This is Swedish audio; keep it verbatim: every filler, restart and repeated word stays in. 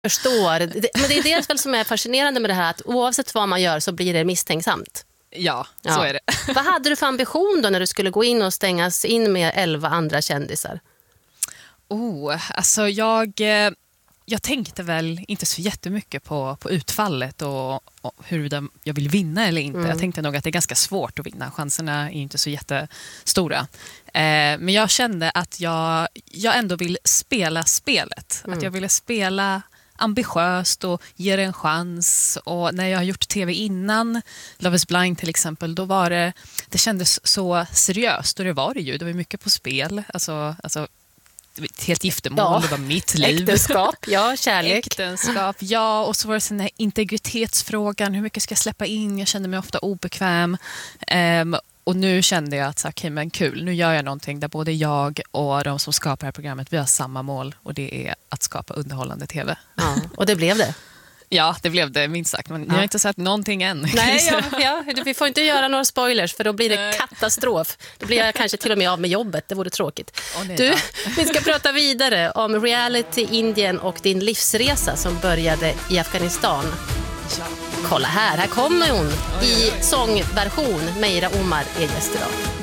Förstår. Det, men det är det väl som är fascinerande med det här, att oavsett vad man gör så blir det misstänksamt. Ja, ja. så är det. Vad hade du för ambition då när du skulle gå in och stängas in med elva andra kändisar? Oh, alltså jag, jag tänkte väl inte så jättemycket på, på utfallet och, och hur jag vill vinna eller inte. Mm. Jag tänkte nog att det är ganska svårt att vinna. Chanserna är inte så jättestora. Eh, men jag kände att jag, jag ändå vill spela spelet. Mm. Att jag ville spela ambitiöst och ge det en chans. Och när jag har gjort tv innan, Love is blind till exempel, då var det, det kändes så seriöst. Och det var det ju. Det var mycket på spel. Alltså, alltså ett helt giftermål, ja. Det var mitt liv. Äktenskap, ja, kärlek. Äktenskap, ja. Och så var det den här integritetsfrågan. Hur mycket ska jag släppa in? Jag kände mig ofta obekväm. Um, och nu kände jag att, okej, men kul. Nu gör jag någonting där både jag och de som skapar det här programmet, vi har samma mål. Och det är att skapa underhållande tv. Ja, och det blev det. Ja, det blev det minst sagt. Men ja. Jag har inte sett någonting än. Nej, ja, ja, vi får inte göra några spoilers för då blir det katastrof. Då blir jag kanske till och med av med jobbet. Det vore tråkigt. Oh, nej, du, vi ska prata vidare om reality, Indien och din livsresa som började i Afghanistan. Ja. Kolla här, här kommer hon i sångversion. Meira Omar är gäst idag.